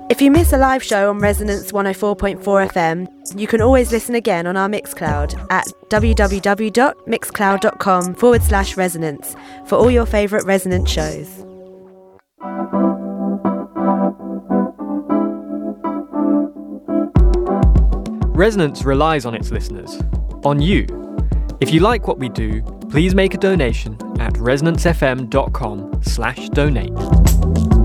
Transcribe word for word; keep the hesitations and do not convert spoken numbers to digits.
If you miss a live show on Resonance one oh four point four F M, you can always listen again on our Mixcloud at www.mixcloud.com forward slash resonance for all your favourite Resonance shows. Resonance relies on its listeners, on you. If you like what we do, please make a donation at resonancefm.com slash donate.